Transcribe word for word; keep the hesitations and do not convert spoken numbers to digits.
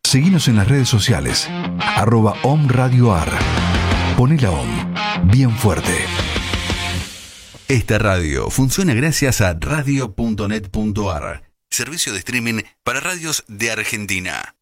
Seguinos en las redes sociales, arroba omradioar. Poné la O M bien fuerte. Esta radio funciona gracias a radio punto net punto ar, servicio de streaming para radios de Argentina.